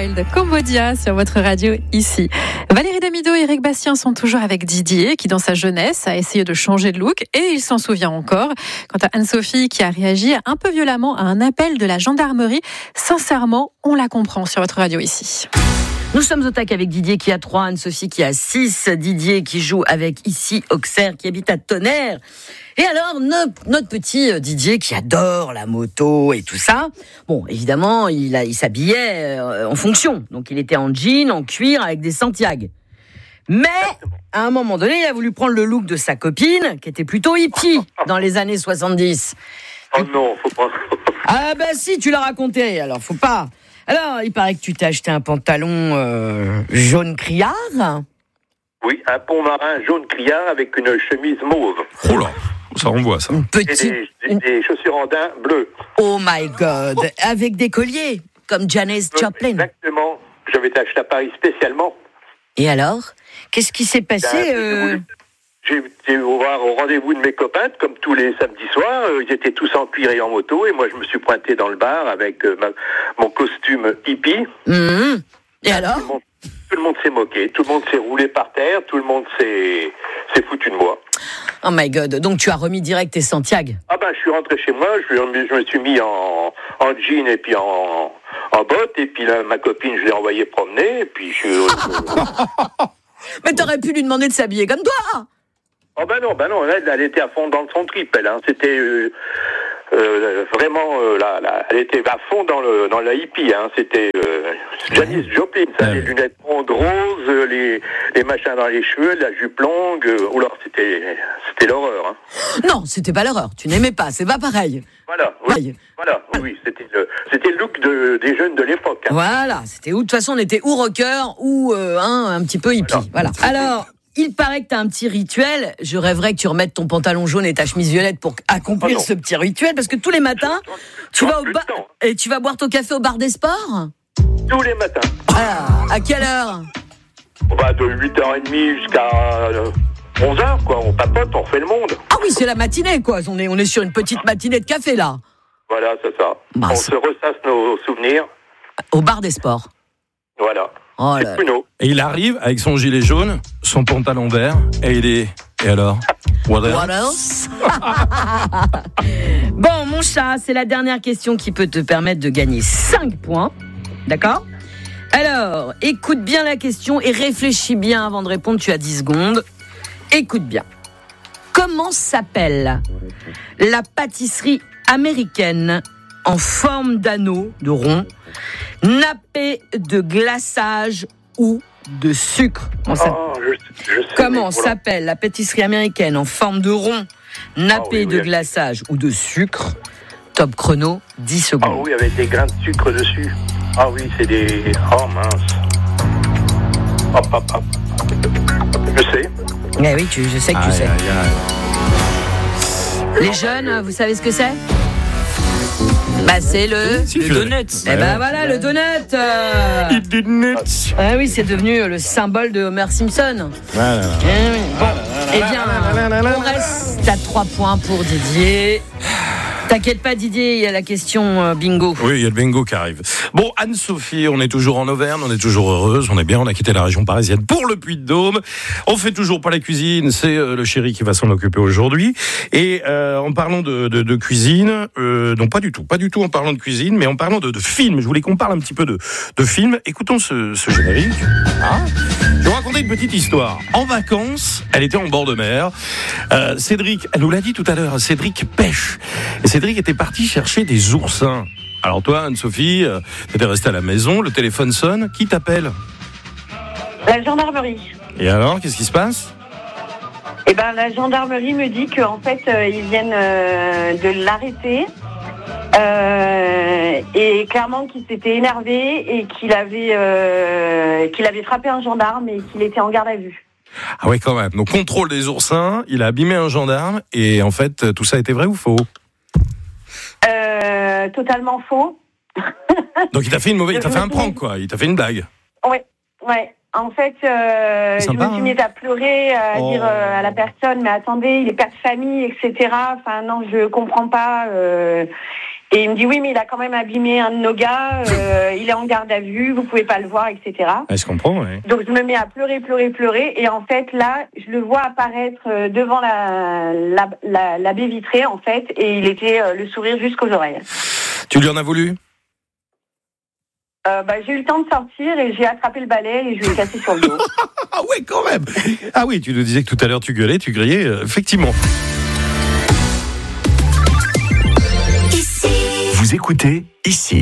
Wild, Cambodia sur votre radio ici. Valérie Damido et Eric Bastien sont toujours avec Didier qui dans sa jeunesse a essayé de changer de look et il s'en souvient encore. Quant à Anne-Sophie qui a réagi un peu violemment à un appel de la gendarmerie, sincèrement, on la comprend sur votre radio ici. Nous sommes au tac avec Didier qui a 3, Anne-Sophie qui a 6, Didier qui joue avec ici Auxerre qui habite à Tonnerre. Et alors, notre petit Didier qui adore la moto et tout ça, bon, évidemment, il s'habillait en fonction. Donc, il était en jean, en cuir, avec des Santiago. Mais, à un moment donné, il a voulu prendre le look de sa copine, qui était plutôt hippie dans les années 70. Oh non, faut pas. Ah ben si, tu l'as raconté, alors faut pas. Alors, il paraît que tu t'es acheté un pantalon jaune criard. Oui, un pont marin jaune criard avec une chemise mauve. Oh là, ça renvoie ça. Une petite... Et des chaussures en daim bleues. Oh my God, avec des colliers, comme Janis Joplin. Exactement, j'avais été acheté à Paris spécialement. Et alors, qu'est-ce qui s'est passé J'ai été voir au rendez-vous de mes copains, comme tous les samedis soirs. Ils étaient tous en cuir et en moto, et moi je me suis pointé dans le bar avec mon costume hippie. Et alors Tout le monde s'est moqué, tout le monde s'est roulé par terre, tout le monde s'est foutu de moi. Oh my God, donc tu as remis direct tes Santiago. Ah ben, je suis rentré chez moi, je me suis mis en jean et puis en bottes, et puis là, ma copine, je l'ai envoyée promener, et puis Mais t'aurais pu lui demander de s'habiller comme toi. Oh ben non, là, elle était à fond dans son trip, elle, hein. C'était vraiment, elle était à fond dans la hippie, hein. C'était Janis Joplin, ça, les lunettes rondes roses, les machins dans les cheveux, la jupe longue, oula, c'était l'horreur, hein. Non, c'était pas l'horreur, tu n'aimais pas, c'est pas pareil. Voilà, oui, c'était le look des jeunes de l'époque, hein. Voilà, c'était où, de toute façon, on était ou rocker ou un petit peu hippie, voilà. Alors, il paraît que tu as un petit rituel. Je rêverais que tu remettes ton pantalon jaune et ta chemise violette pour accomplir ce petit rituel. Parce que tous les matins, tu vas au bar et tu vas boire ton café au bar des sports. Tous les matins. Ah, à quelle heure? On va de 8h30 jusqu'à 11h, quoi. On papote, on refait le monde. Ah oui, c'est la matinée, quoi. On est sur une petite matinée de café, là. Voilà, c'est ça. Bah, on se ressasse nos souvenirs. Au bar des sports. Voilà. Oh là. Et il arrive avec son gilet jaune, son pantalon vert, et il est... Et alors? What else? Bon, mon chat, c'est la dernière question qui peut te permettre de gagner 5 points. D'accord? Alors, écoute bien la question et réfléchis bien avant de répondre. Tu as 10 secondes. Écoute bien. Comment s'appelle la pâtisserie américaine en forme d'anneau, de rond, nappée de glaçage ou de sucre? Comment s'appelle la pâtisserie américaine en forme de rond, nappée de glaçage ou de sucre? Top chrono, 10 secondes. Ah oui, avec des grains de sucre dessus. Ah oui, c'est des... Oh mince. Hop. Je sais. Eh oui, je sais que tu sais. Les jeunes, vous savez ce que c'est? Bah c'est le donut. Eh ben voilà, le donut. Ah oui, c'est devenu le symbole de Homer Simpson. Voilà. Eh bien, on reste à 3 points pour Didier. T'inquiète pas Didier, il y a la question bingo. Oui, il y a le bingo qui arrive. Bon, Anne-Sophie, on est toujours en Auvergne, on est toujours heureuse, on est bien, on a quitté la région parisienne pour le Puy-de-Dôme. On fait toujours pas la cuisine, c'est le chéri qui va s'en occuper aujourd'hui. Et en parlant de cuisine, non pas du tout en parlant de cuisine, mais en parlant de films. Je voulais qu'on parle un petit peu de films. Écoutons ce générique. Je vais vous raconter une petite histoire. En vacances, elle était en bord de mer. Cédric, elle nous l'a dit tout à l'heure, Cédric pêche. Et Cédric était parti chercher des oursins. Alors toi, Anne-Sophie, t'étais restée à la maison, le téléphone sonne. Qui t'appelle? La gendarmerie. Et alors, qu'est-ce qui se passe? Eh ben, la gendarmerie me dit qu'en fait, ils viennent de l'arrêter. Et clairement qu'il s'était énervé et qu'il avait frappé un gendarme et qu'il était en garde à vue. Ah ouais, quand même. Donc, contrôle des oursins, il a abîmé un gendarme et en fait, tout ça était vrai ou faux? Totalement faux. Donc, il t'a fait un prank, quoi. Il t'a fait une blague. Ouais. En fait, je me suis mise à pleurer, à dire à la personne, mais attendez, il est père de famille, etc. Enfin, non, je comprends pas. Et il me dit oui, mais il a quand même abîmé un de nos gars, il est en garde à vue, vous pouvez pas le voir, etc. Je comprends, oui. Donc je me mets à pleurer, et en fait là, je le vois apparaître devant la baie vitrée, en fait, et il était le sourire jusqu'aux oreilles. Tu lui en as voulu ? J'ai eu le temps de sortir et j'ai attrapé le balai et je lui ai cassé sur le dos. Ah ouais, quand même. Ah oui, tu nous disais que tout à l'heure tu gueulais, tu grillais, effectivement. Vous écoutez ici.